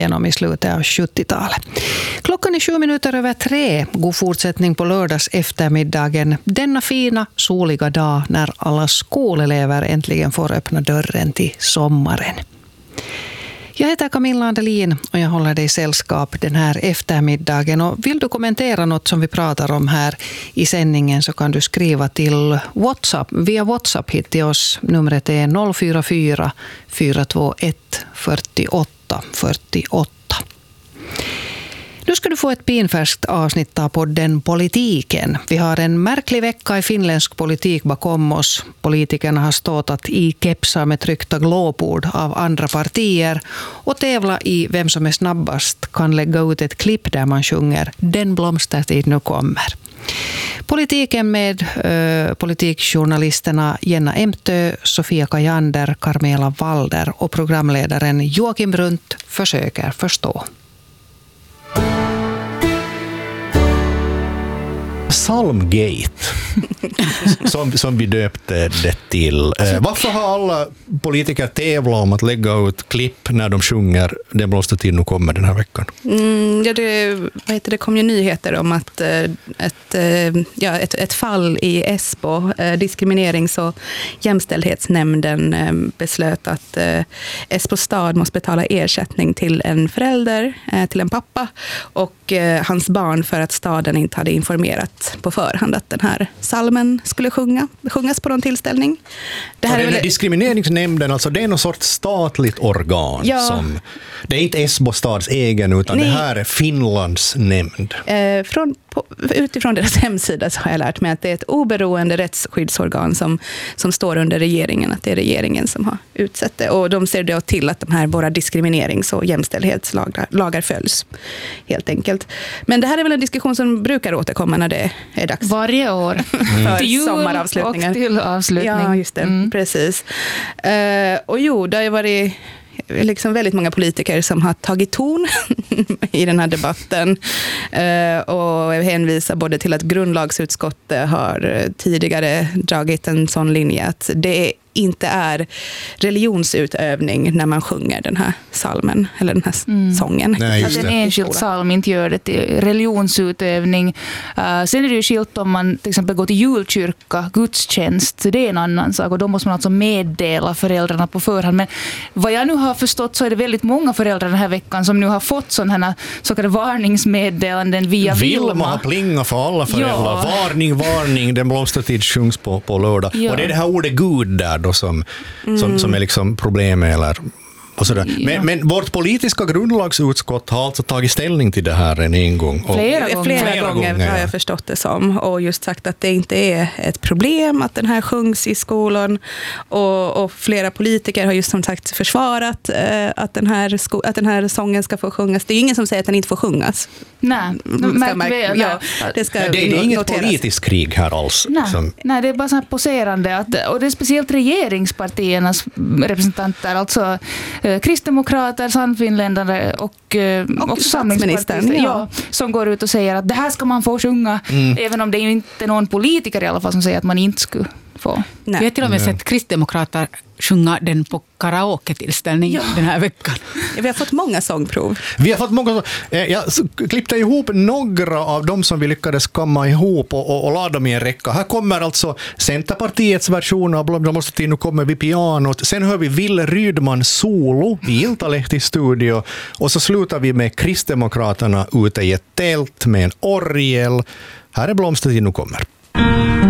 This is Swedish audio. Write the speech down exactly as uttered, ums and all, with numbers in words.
genom i slutet av sjuttiotalet. Klockan är sju minuter över tre. God fortsättning på lördags eftermiddagen. Denna fina, soliga dag när alla skolelever äntligen får öppna dörren till sommaren. Jag heter Camilla Andelin och jag håller dig sällskap den här eftermiddagen. Och vill du kommentera något som vi pratar om här i sändningen så kan du skriva till WhatsApp. Via WhatsApp hit till oss. Numret är noll fyra fyra fyra två ett fyrtioåtta fyrtioåtta. Nu ska du få ett pinfärskt avsnitt av podden Politiken. Vi har en märklig vecka i finländsk politik bakom oss. Politikerna har ståtat i kepsar med tryckta glåpord av andra partier och tävla i vem som är snabbast kan lägga ut ett klipp där man sjunger Den blomstertid nu kommer. Politiken med eh, politikjournalisterna Jenna Emtö, Sofia Kajander, Carmela Walder och programledaren Joakim Brunt försöker förstå. Psalmgate, som, som vi döpte det till. Eh, varför har alla politiker tävlat om att lägga ut klipp när de sjunger Den blomstertid nu kommer den här veckan? Mm, ja, det, vad heter det, kom ju nyheter om att eh, ett, eh, ja, ett, ett fall i Esbo, eh, diskriminerings- och jämställdhetsnämnden eh, beslöt att eh, Esbo stad måste betala ersättning till en förälder, eh, till en pappa och eh, hans barn för att staden inte hade informerat på förhand att den här salmen skulle sjunga, sjungas på någon tillställning. Det här är väl... Diskrimineringsnämnden, alltså det är någon sorts statligt organ. Ja. Som, det är inte Esbo stads egen utan Nej. Det här är Finlands nämnd. Eh, från, på, utifrån deras hemsida så har jag lärt mig att det är ett oberoende rättsskyddsorgan som, som står under regeringen, att det är regeringen som har utsett det. Och de ser då till att de här våra diskriminerings- och jämställdhetslagar lagar följs, helt enkelt. Men det här är väl en diskussion som brukar återkomma när det är dags. Varje år. Mm. För till sommaravslutningar. Och till avslutning. Ja, just det. Mm. Precis. Uh, och jo, det har ju varit liksom väldigt många politiker som har tagit ton i den här debatten uh, och hänvisar både till att grundlagsutskottet har tidigare dragit en sån linje att det är inte är religionsutövning när man sjunger den här salmen eller den här mm. sången. Nej, att en enskild salm inte gör det till religionsutövning. Uh, sen är det ju skilt om man till exempel går till julkyrka, gudstjänst, det är en annan sak och då måste man alltså meddela föräldrarna på förhand. Men vad jag nu har förstått så är det väldigt många föräldrar den här veckan som nu har fått sådana här så kallade varningsmeddelanden via Vilma. Vilma har plingat för alla föräldrar. Ja. Varning, varning, den blomstertid sjungs på, på lördag. Ja. Och det är det här ordet Gud där då som, mm. som, som är liksom problemet eller och sådär. Ja. Men, men vårt politiska grundlagsutskott har alltså tagit ställning till det här en, en gång. Och flera gånger, flera flera gånger, gånger har jag förstått det som. Och just sagt att det inte är ett problem att den här sjungs i skolan. Och, och flera politiker har just som sagt försvarat eh, att, den här sko- att den här sången ska få sjungas. Det är ju ingen som säger att den inte får sjungas. Nej, märk väl. Ja, det, ska det, det är inget noteras. Politiskt krig här alls. Nej, som... nej det är bara så här poserande. Att, och det är speciellt regeringspartiernas representanter, alltså eh, kristdemokrater, sannfinländare och, eh, och, och samlingspartister ja. ja, som går ut och säger att det här ska man få sjunga. Mm. Även om det är ju inte någon politiker i alla fall som säger att man inte skulle få. Nej. Vi har till och med sett kristdemokrater sjunga den på karaoke-tillställning ja. den här veckan. Vi har fått många sångprov. Vi har fått många. Jag klippte ihop några av dem som vi lyckades komma ihop och, och, och la dem i en räcka. Här kommer alltså Centerpartiets version av Blomstertid nu kommer vi pianot. Sen hör vi Ville Rydman solo i Iltalehti studio och så slutar vi med Kristdemokraterna ute i ett tält med en orgel. Här är Blomstertid nu kommer.